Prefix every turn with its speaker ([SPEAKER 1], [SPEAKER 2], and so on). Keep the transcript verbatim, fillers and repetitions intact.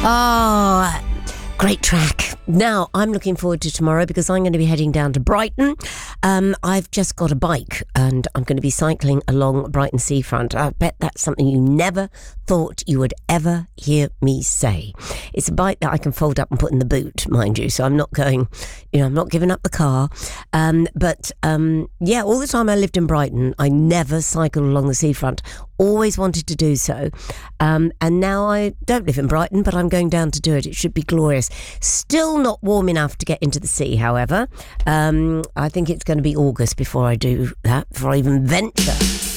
[SPEAKER 1] Oh, great track. Now, I'm looking forward to tomorrow because I'm going to be heading down to Brighton. Um, I've just got a bike and I'm going to be cycling along Brighton seafront. I bet that's something you never thought you would ever hear me say. It's a bike that I can fold up and put in the boot, mind you. So I'm not going, you know, I'm not giving up the car. Um, but um, yeah, all the time I lived in Brighton, I never cycled along the seafront. Always wanted to do so. Um, and now I don't live in Brighton, but I'm going down to do it. It should be glorious. Still not warm enough to get into the sea, however. Um, I think it's going to be August before I do that, before I even venture.